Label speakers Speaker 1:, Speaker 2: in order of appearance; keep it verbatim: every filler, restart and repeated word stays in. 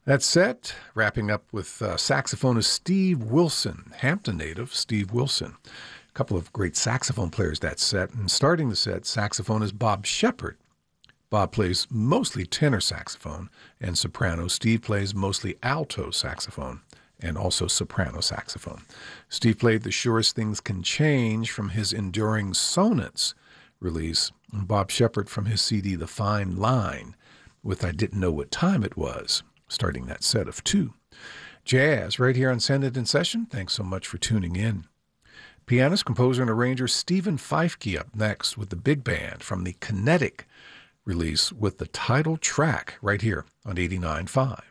Speaker 1: That set, wrapping up with uh, saxophonist Steve Wilson, Hampton native Steve Wilson. A couple of great saxophone players that set. And starting the set, saxophonist Bob Shepard. Bob plays mostly tenor saxophone and soprano. Steve plays mostly alto saxophone and also soprano saxophone. Steve played The Surest Things Can Change from his Enduring Sonnets release, and Bob Shepard from his C D The Fine Line with I Didn't Know What Time It Was, starting that set of two. Jazz right here on Send It in Session. Thanks so much for tuning in. Pianist, composer, and arranger Stephen Feifke up next with the big band from the Kinetic release with the title track right here on eighty-nine point five.